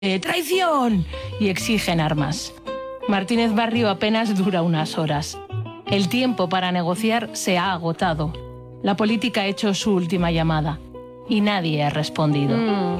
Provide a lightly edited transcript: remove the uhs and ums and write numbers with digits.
¡traición!, y exigen armas. Martínez Barrio apenas dura unas horas. El tiempo para negociar se ha agotado. La política ha hecho su última llamada y nadie ha respondido.